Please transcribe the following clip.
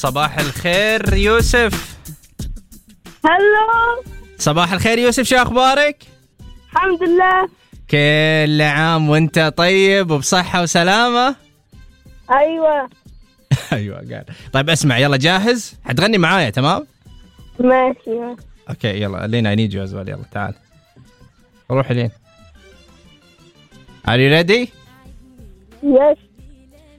صباح الخير يوسف. هلو. صباح الخير يوسف، شو أخبارك؟ الحمد لله. كل عام وانت طيب وبصحة وسلامة. أيوة. أيوة قال. طيب اسمع، يلا جاهز؟ حتغني معايا تمام؟ ماشي. اوكي يلا لينا نيجي يا يلا تعال روح لين. Are you ready؟ Yes.